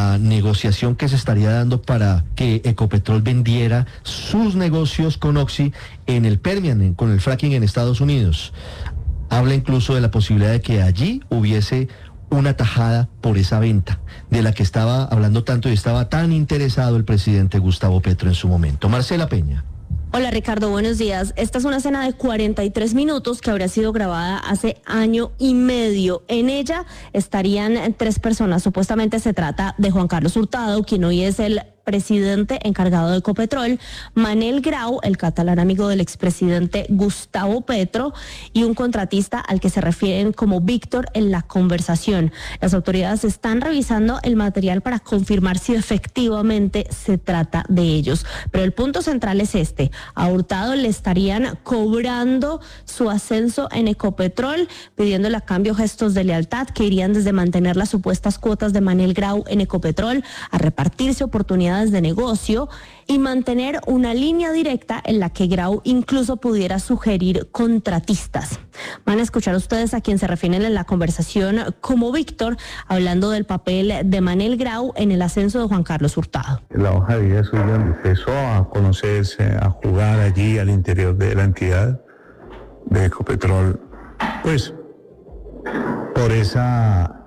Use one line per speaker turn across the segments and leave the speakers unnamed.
la negociación que se estaría dando para que Ecopetrol vendiera sus negocios con Oxy en el Permian, con el fracking en Estados Unidos. Habla incluso de la posibilidad de que allí hubiese una tajada por esa venta, de la que estaba hablando tanto y estaba tan interesado el presidente Gustavo Petro en su momento. Marcela Peña.
Hola Ricardo, buenos días. Esta es una escena de 43 minutos que habría sido grabada hace año y medio. En ella estarían 3 personas. Supuestamente se trata de Juan Carlos Hurtado, quien hoy es el presidente encargado de Ecopetrol, Manel Grau, el catalán amigo del expresidente Gustavo Petro, y un contratista al que se refieren como Víctor en la conversación. Las autoridades están revisando el material para confirmar si efectivamente se trata de ellos. Pero el punto central es este: a Hurtado le estarían cobrando su ascenso en Ecopetrol, pidiéndole a cambio gestos de lealtad que irían desde mantener las supuestas cuotas de Manel Grau en Ecopetrol a repartirse oportunidades de negocio y mantener una línea directa en la que Grau incluso pudiera sugerir contratistas. Van a escuchar ustedes a quien se refieren en la conversación como Víctor, hablando del papel de Manel Grau en el ascenso de Juan Carlos Hurtado.
La hoja de vida suya empezó a conocerse, a jugar allí al interior de la entidad de Ecopetrol, pues por esa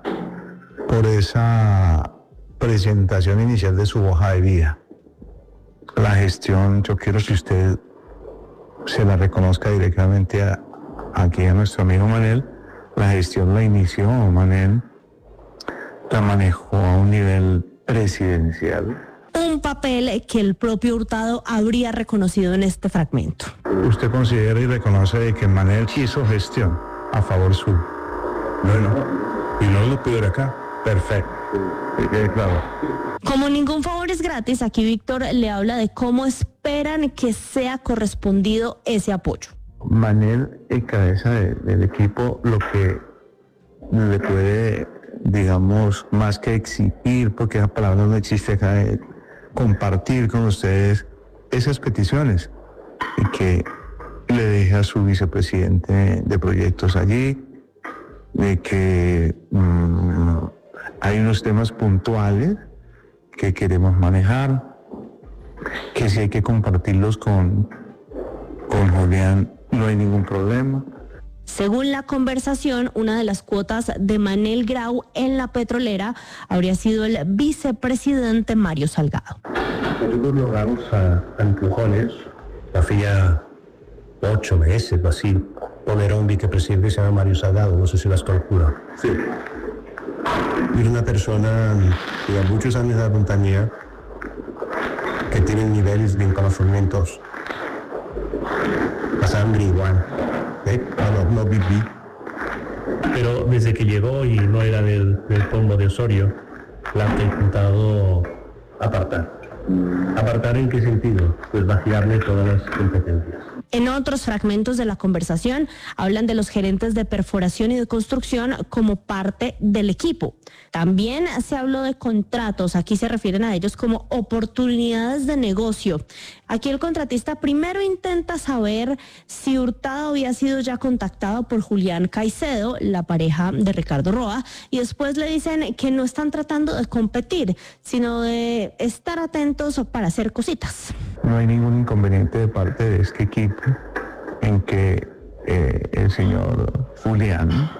presentación inicial de su hoja de vida. La gestión, yo quiero que usted se la reconozca directamente aquí a nuestro amigo Manel. La gestión la inició Manel, la manejó a un nivel presidencial.
Un papel que el propio Hurtado habría reconocido en este fragmento.
¿Usted considera y reconoce de que Manel hizo gestión a favor suyo? Bueno, y no lo pido acá. Perfecto. Claro.
Como ningún favor es gratis, aquí Víctor le habla de cómo esperan que sea correspondido ese apoyo.
Manel, en cabeza del equipo, lo que le puede, digamos, más que exigir, porque esa palabra no existe acá, compartir con ustedes esas peticiones y que le deje a su vicepresidente de proyectos allí, de que hay unos temas puntuales que queremos manejar, que si hay que compartirlos con Julián, no hay ningún problema.
Según la conversación, una de las cuotas de Manel Grau en la petrolera habría sido el vicepresidente Mario Salgado.
Nosotros logramos a empujones, hacía 8 meses o así, poner a un vicepresidente que se llama Mario Salgado, no sé si las calcula.
Sí.
Era una persona que lleva muchos años en la compañía, que tiene niveles de conocimientos, la sangre igual, no viví. Pero desde que llegó y no era del polvo de Osorio, la han intentado apartar. ¿Apartar en qué sentido? Pues vaciarle todas las competencias.
En otros fragmentos de la conversación hablan de los gerentes de perforación y de construcción como parte del equipo. También se habló de contratos, aquí se refieren a ellos como oportunidades de negocio. Aquí el contratista primero intenta saber si Hurtado había sido ya contactado por Julián Caicedo, la pareja de Ricardo Roa, y después le dicen que no están tratando de competir, sino de estar atentos para hacer cositas.
No hay ningún inconveniente de parte de este equipo en que el señor Julián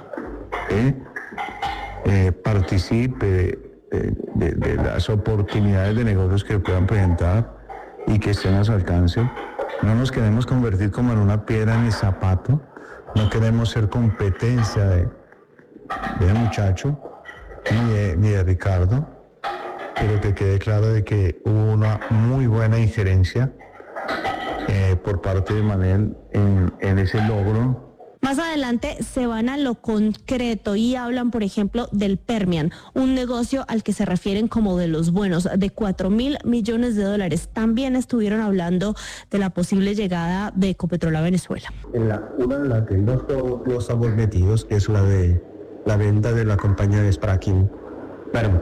participe de las oportunidades de negocios que puedan presentar y que estén a su alcance. No nos queremos convertir como en una piedra en el zapato, no queremos ser competencia de muchacho ni de Ricardo, pero que quede claro de que hubo una muy buena injerencia por parte de Manel en ese logro.
Más adelante se van a lo concreto y hablan, por ejemplo, del Permian, un negocio al que se refieren como de los buenos, de $4.000 millones. También estuvieron hablando de la posible llegada de Ecopetrol a Venezuela.
Una en la que no estamos metidos, que es la de la venta de la compañía de fracking. Perdón.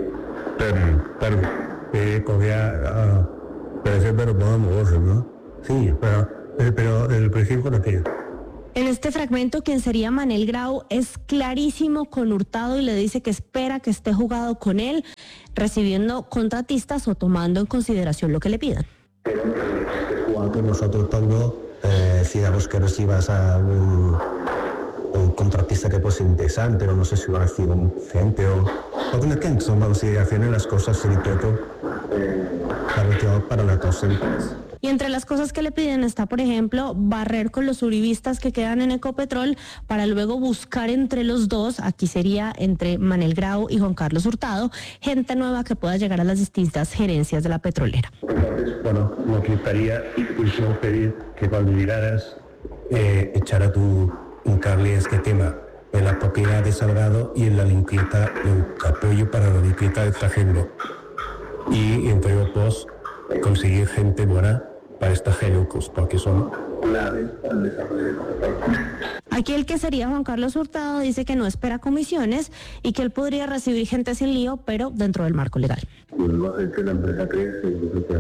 Pero podemos, ¿no? Sí, pero el presidente no tiene.
En este fragmento, quien sería Manel Grau es clarísimo con Hurtado y le dice que espera que esté jugado con él. recibiendo contratistas o tomando en consideración lo que le pidan.
Cuando nosotros cuando digamos que recibas a un contratista que puede ser interesante, o no sé si va a recibir un cliente o tener que tomar consideración en las cosas y todo para las dos empresas.
Y entre las cosas que le piden está, por ejemplo, barrer con los uribistas que quedan en Ecopetrol para luego buscar entre los dos, aquí sería entre Manel Grau y Juan Carlos Hurtado, gente nueva que pueda llegar a las distintas gerencias de la petrolera.
Entonces, bueno, me gustaría pedir que cuando llegaras echara un cable a este tema en la propiedad de Salgado y en la limpieza, el apoyo para la limpieza de esta gente. Y entre otros, conseguir gente buena para estas genucos, porque son claves para el desarrollo de Ecopetrol.
Aquí el que sería Juan Carlos Hurtado dice que no espera comisiones y que él podría recibir gente sin lío, pero dentro del marco legal.
Que la empresa crece,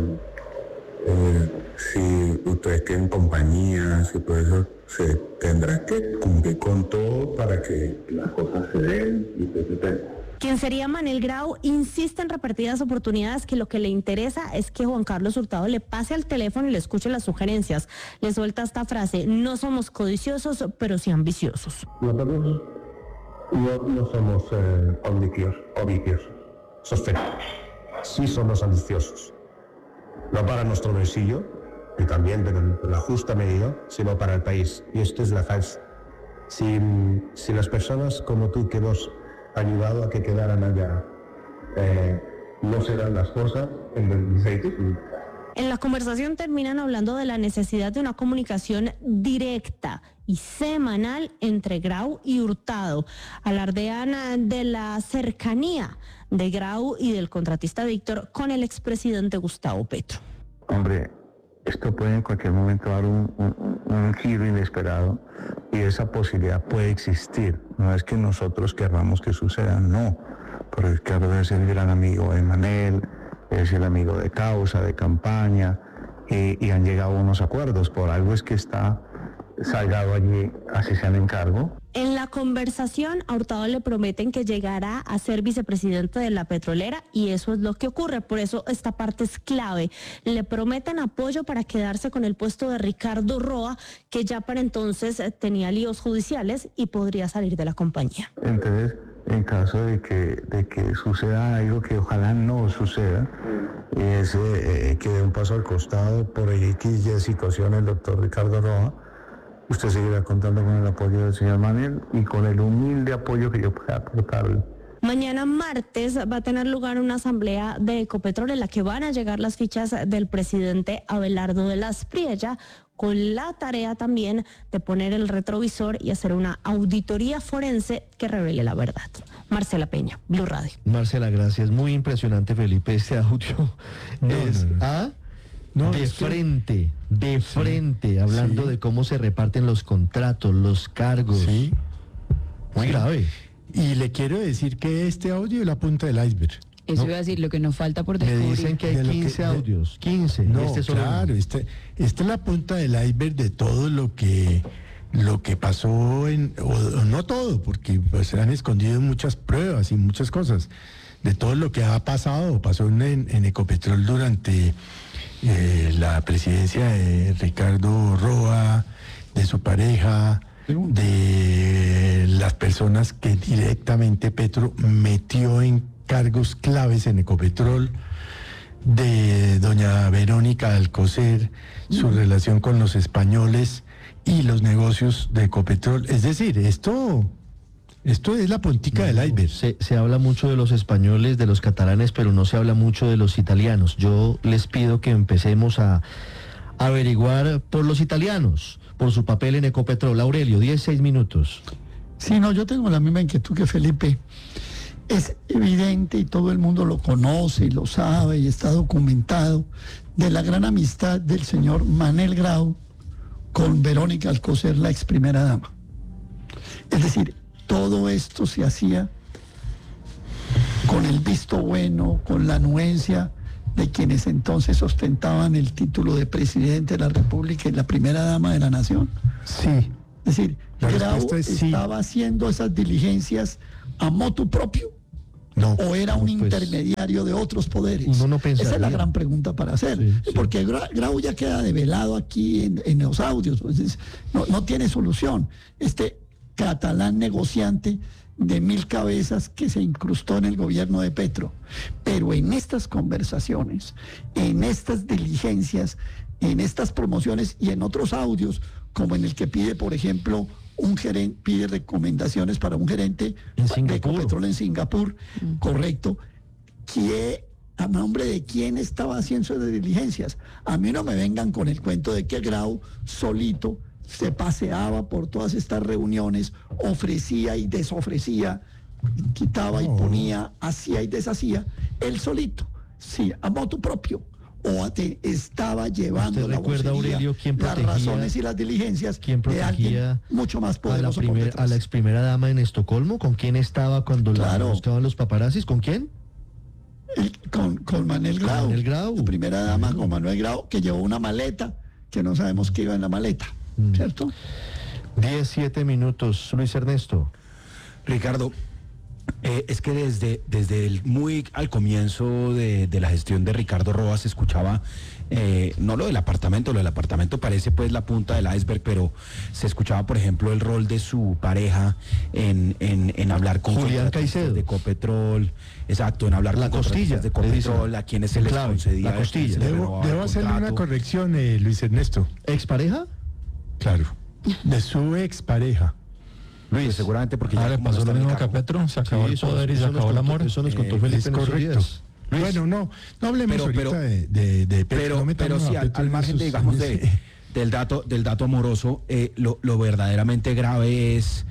si ustedes tienen compañías y todo eso, se tendrá que cumplir con todo para que las cosas se den y
Quien sería Manel Grau insiste en repetidas oportunidades que lo que le interesa es que Juan Carlos Hurtado le pase al teléfono y le escuche las sugerencias. Le suelta esta frase: no somos codiciosos, pero sí ambiciosos.
Nosotros no somos ambiciosos, sí somos ambiciosos. No para nuestro bolsillo, y también de la justa medida, sino para el país. Y esto es la falsa. Si las personas como tú que nos ayudado a que quedaran allá, no se dan las cosas en el aceite.
En la conversación terminan hablando de la necesidad de una comunicación directa y semanal entre Grau y Hurtado. Alardean de la cercanía de Grau y del contratista Víctor con el expresidente Gustavo Petro.
Hombre, esto puede en cualquier momento dar un giro inesperado y esa posibilidad puede existir. No es que nosotros querramos que suceda, no. Porque Carlos es el gran amigo de Manel, es el amigo de causa, de campaña, y han llegado a unos acuerdos. Por algo es que está Salgado allí, así sea en encargo.
En la conversación, a Hurtado le prometen que llegará a ser vicepresidente de la petrolera y eso es lo que ocurre. Por eso esta parte es clave. Le prometen apoyo para quedarse con el puesto de Ricardo Roa, que ya para entonces tenía líos judiciales y podría salir de la compañía.
Entonces, en caso de que suceda algo que ojalá no suceda, y que dé un paso al costado por X situación el doctor Ricardo Roa, usted seguirá contando con el apoyo del señor Manel y con el humilde apoyo que yo pueda aportarle.
Mañana martes va a tener lugar una asamblea de Ecopetrol en la que van a llegar las fichas del presidente Abelardo de las Priella, con la tarea también de poner el retrovisor y hacer una auditoría forense que revele la verdad. Marcela Peña, Blue Radio.
Marcela, gracias. Muy impresionante, Felipe, este audio. De frente, hablando de cómo se reparten los contratos, los cargos.
Sí.
Muy grave.
Y le quiero decir que este audio es la punta del iceberg.
Eso iba a decir, lo que nos falta por descubrir.
Me dicen que hay 15 audios. 15.
No,
claro,
esta es la punta del iceberg de todo lo que pasó o no todo, porque pues, se han escondido muchas pruebas y muchas cosas. De todo lo que ha pasado o pasó en Ecopetrol durante la presidencia de Ricardo Roa, de su pareja, de las personas que directamente Petro metió en cargos claves en Ecopetrol, de doña Verónica Alcocer, su relación con los españoles y los negocios de Ecopetrol. Es decir, esto es la puntica del iceberg.
Se habla mucho de los españoles, de los catalanes, pero no se habla mucho de los italianos. Yo les pido que empecemos a averiguar por los italianos, por su papel en Ecopetrol. Aurelio, 16 minutos.
Sí, no, yo tengo la misma inquietud que Felipe. Es evidente y todo el mundo lo conoce y lo sabe y está documentado de la gran amistad del señor Manel Grau con Verónica Alcocer, la ex primera dama. Es decir, todo esto se hacía con el visto bueno, con la anuencia de quienes entonces ostentaban el título de presidente de la República y la primera dama de la nación.
Sí.
Es decir,
La
Grau
respuesta es sí.
estaba haciendo esas diligencias a motu propio,
No.
¿O era un
No, pues,
intermediario de otros poderes?
uno no pensaría.
Esa es la gran pregunta para hacer.
Sí, sí.
Porque Grau ya queda develado aquí en los audios. Pues no tiene solución. Este catalán negociante de 1000 cabezas que se incrustó en el gobierno de Petro. Pero en estas conversaciones, en estas diligencias, en estas promociones y en otros audios, como en el que pide, por ejemplo, un gerente, pide recomendaciones para un gerente
En
de
Singapur.
Ecopetrol en Singapur, correcto, a nombre de quién estaba haciendo esas diligencias. A mí no me vengan con el cuento de que Grau solito se paseaba por todas estas reuniones, ofrecía y desofrecía, quitaba y ponía, hacía y deshacía, él solito, sí, a motu propio, o estaba llevando
¿Usted
la
recuerda,
vocería,
Aurelio, quién
las
protegía-
razones y las diligencias
quién
de alguien
protegía
mucho más
a la,
poderoso por detrás?
a la ex primera dama en Estocolmo? ¿Con quién estaba cuando
Claro.
la buscaban los paparazzis? ¿Con quién?
Con Manuel Grau,
Manuel Grau.
la primera dama con Manuel Grau, que llevó una maleta, que no sabemos qué iba en la maleta, ¿cierto?
17 minutos, Luis Ernesto.
Ricardo, es que desde muy al comienzo de la gestión de Ricardo Roa se escuchaba, no lo del apartamento parece pues la punta del iceberg, pero se escuchaba, por ejemplo, el rol de su pareja en hablar con
Julián
contratistas
Caicedo.
de Ecopetrol, exacto, en hablar
La
con
costilla,
contratistas de
le dicen.
Ecopetrol, a quienes se les
Clave,
concedía,
la costilla.
se les
Debo
renovaba el
hacerle una
contrato.
corrección, Luis Ernesto.
¿Expareja?
Claro. De su expareja.
Luis, seguramente porque
Ah,
ya
le
como
pasó
está
lo
en el
mismo que a
cargo.
Petro, se acabó el
eso-
poder y
eso
se
nos
acabó el
contó-
amor.
Eso nos contó
Es
Felipe en estos
correcto.
días.
Bueno, no hablemos
Pero-
ahorita de Petro. no
pero
metamos
sí,
a Petro
al
en
margen,
esos-
digamos,
en ese-
del dato amoroso, lo verdaderamente grave es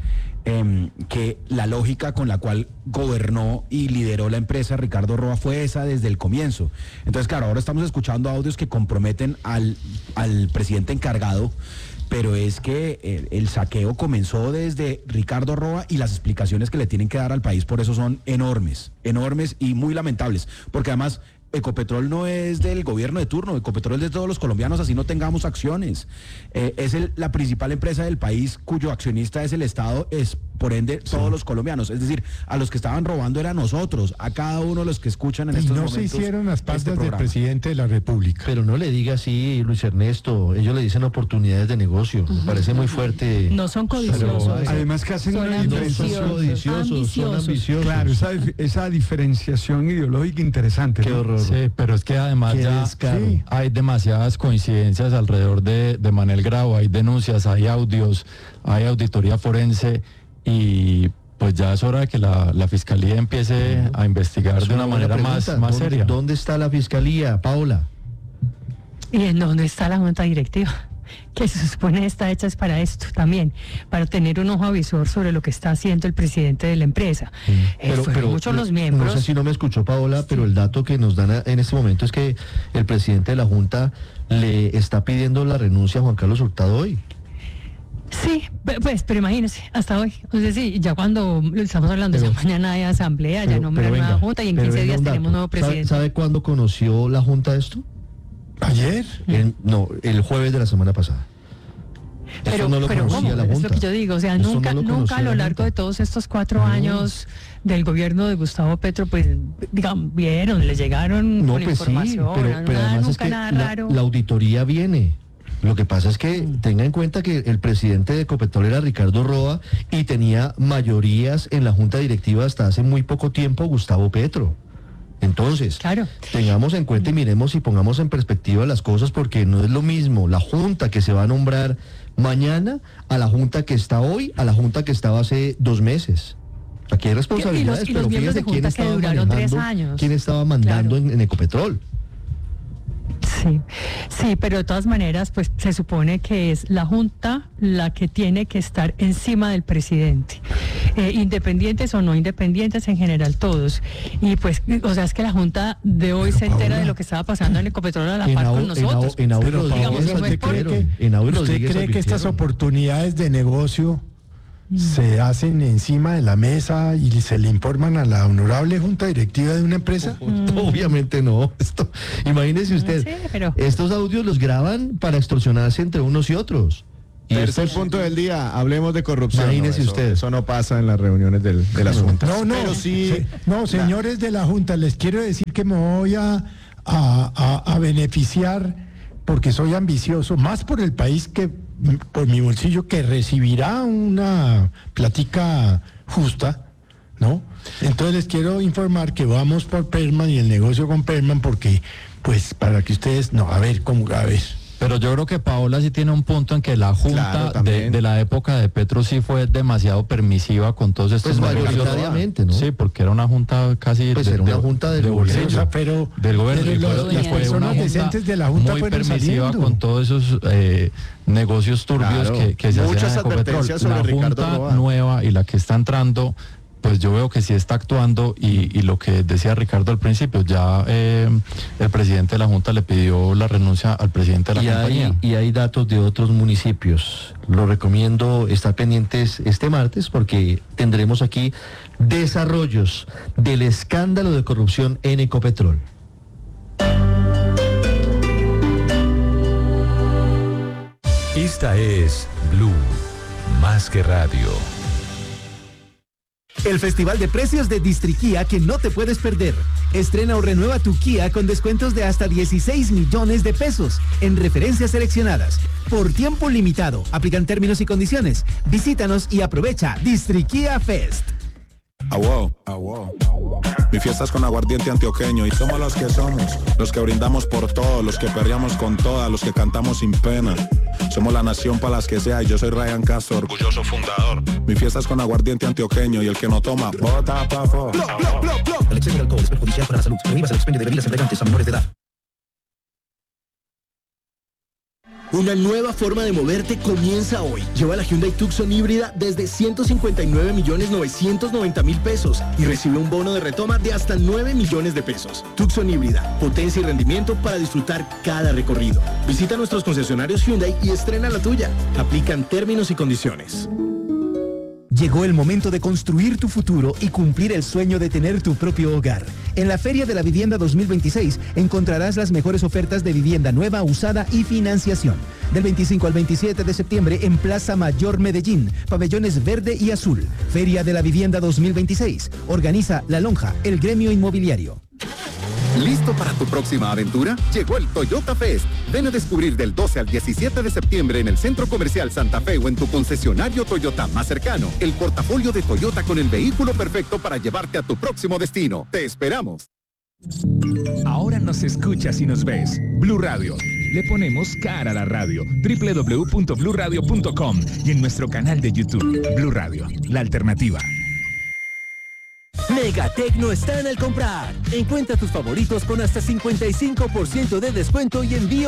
que la lógica con la cual gobernó y lideró la empresa Ricardo Roa fue esa desde el comienzo. Entonces, claro, ahora estamos escuchando audios que comprometen al presidente encargado, pero es que el saqueo comenzó desde Ricardo Roa y las explicaciones que le tienen que dar al país por eso son enormes y muy lamentables, porque además Ecopetrol no es del gobierno de turno, Ecopetrol es de todos los colombianos, así no tengamos acciones. Es la principal empresa del país cuyo accionista es el Estado, es por ende todos los colombianos. Es decir, a los que estaban robando eran nosotros, a cada uno de los que escuchan en
Y
estos
no
momentos.
se hicieron las
este
pastas del
programa.
presidente de la República.
Pero no le diga así, Luis Ernesto. Ellos le dicen oportunidades de negocio. Me parece muy fuerte.
No son codiciosos.
Pero,
Además que hacen
Son
una
ambiciosos.
diferencia.
Son codiciosos, son ambiciosos.
Claro, esa diferenciación ideológica interesante.
Qué
¿no?
horror.
Sí, pero es que además
Qué
ya
descaro.
Sí.
hay demasiadas coincidencias alrededor de Manuel Grau, hay denuncias, hay audios, hay auditoría forense y pues ya es hora de que la fiscalía empiece a investigar
Es
de una
buena
manera más
pregunta. ¿Dónde-
seria.
¿Dónde está la fiscalía, Paola?
¿Y en dónde está la junta directiva? Que se supone está hecha es para esto también, para tener un ojo avisor sobre lo que está haciendo el presidente de la empresa. Fueron muchos los miembros.
No sé si no me escuchó, Paola, pero el dato que nos dan en este momento es que el presidente de la Junta le está pidiendo la renuncia a Juan Carlos Hurtado hoy.
Sí, pues, pero imagínese, hasta hoy. O sea, sí, ya cuando estamos hablando, ya mañana hay asamblea, ya nombran
venga,
nueva junta y en
pero
15
venga
días
un
tenemos
dato.
nuevo presidente.
¿Sabe cuándo conoció la Junta esto?
¿Ayer?
No, el jueves de la semana pasada. Eso no lo
pero
conocía
¿cómo?
la
Es lo
Junta.
que yo digo, o sea,
Eso
nunca,
no lo
nunca
conocía
a lo
la
largo
Junta.
de todos estos 4 años del gobierno de Gustavo Petro, pues, digamos, vieron, le llegaron
No,
con
pues sí,
información,
pero además es
nunca
que
nada
la
raro.
auditoría viene. Lo que pasa es que tenga en cuenta que el presidente de Ecopetrol era Ricardo Roa y tenía mayorías en la junta directiva hasta hace muy poco tiempo Gustavo Petro. Entonces,
Claro.
tengamos en cuenta y miremos y pongamos en perspectiva las cosas porque no es lo mismo la junta que se va a nombrar mañana a la junta que está hoy, a la junta que estaba hace 2 meses. Aquí hay responsabilidades,
y los
pero
miembros
fíjese
de
quién
junta que
estaba
duraron 3
manejando,
años.
quién estaba mandando
Claro.
en Ecopetrol.
Sí, pero de todas maneras, pues se supone que es la Junta la que tiene que estar encima del presidente, independientes o no independientes, en general todos. Y pues, o sea, es que la Junta de hoy se entera
Paola,
de lo que estaba pasando en Ecopetrol a la par con nosotros.
Enaudi
Pero, Paola,
Rodríguez
digamos,
¿usted cree
advirtieron.
que,
Enaudi
usted
Rodríguez
cree que estas
advirtieron.
oportunidades de negocio se hacen encima de la mesa y se le informan a la honorable junta directiva de una empresa?
Obviamente no. Imagínese usted,
Sí, pero-
estos audios los graban para extorsionarse entre unos y otros.
Tercer punto del día, hablemos de corrupción.
Imagínese
eso,
usted.
Eso no pasa en las reuniones de las juntas.
No,
Pero sí,
señores de la Junta, les quiero decir que me voy a beneficiar porque soy ambicioso, más por el país que por mi bolsillo, que recibirá una plática justa, ¿no? Entonces les quiero informar que vamos por Perman y el negocio con Perman porque, pues, para que ustedes,
Pero yo creo que Paola sí tiene un punto en que la Junta de la época de Petro sí fue demasiado permisiva con todos estos negocios.
Mayoritariamente, ¿no?
Sí, porque era una junta casi
era una junta del
bolsillo,
pero
del gobierno.
las personas decentes de la Junta
muy
fueron
permisiva
saliendo.
con todos esos negocios turbios que se hacían en Ecopetrol. La Junta nueva y la que está entrando, pues yo veo que sí está actuando y lo que decía Ricardo al principio, ya el presidente de la Junta le pidió la renuncia al presidente de la compañía.
Y hay datos de otros municipios. Lo recomiendo estar pendientes este martes porque tendremos aquí desarrollos del escándalo de corrupción en Ecopetrol.
Esta es Blue, más que radio.
El festival de precios de Distriquía que no te puedes perder. Estrena o renueva tu Kia con descuentos de hasta 16 millones de pesos en referencias seleccionadas. Por tiempo limitado. Aplican términos y condiciones. Visítanos y aprovecha Distriquía Fest.
Mi fiesta es con aguardiente antioqueño y somos los que somos, los que brindamos por todo, los que perreamos con todas, los que cantamos sin pena. Somos la nación para las que sea y yo soy Ryan Castro, orgulloso fundador. Mi fiesta es con aguardiente antioqueño y el que no toma, bota pa' fuera.
El exceso de alcohol es perjudicial para la salud. Prohíbas el expendio de bebidas embriagantes a menores de edad.
Una nueva forma de moverte comienza hoy. Lleva la Hyundai Tucson híbrida desde 159.990.000 pesos y recibe un bono de retoma de hasta 9 millones de pesos. Tucson híbrida, potencia y rendimiento para disfrutar cada recorrido. Visita nuestros concesionarios Hyundai y estrena la tuya. Aplican términos y condiciones.
Llegó el momento de construir tu futuro y cumplir el sueño de tener tu propio hogar. En la Feria de la Vivienda 2026 encontrarás las mejores ofertas de vivienda nueva, usada y financiación. Del 25 al 27 de septiembre en Plaza Mayor Medellín, pabellones verde y azul. Feria de la Vivienda 2026. Organiza La Lonja, el gremio inmobiliario.
¿Listo para tu próxima aventura? Llegó el Toyota Fest. Ven a descubrir del 12 al 17 de septiembre en el Centro Comercial Santa Fe o en tu concesionario Toyota más cercano. El portafolio de Toyota con el vehículo perfecto para llevarte a tu próximo destino. ¡Te esperamos!
Ahora nos escuchas y nos ves. Blue Radio. Le ponemos cara a la radio. www.bluradio.com y en nuestro canal de YouTube. Blue Radio, la alternativa.
Megatecno está en el comprar. Encuentra tus favoritos con hasta 55% de descuento y envío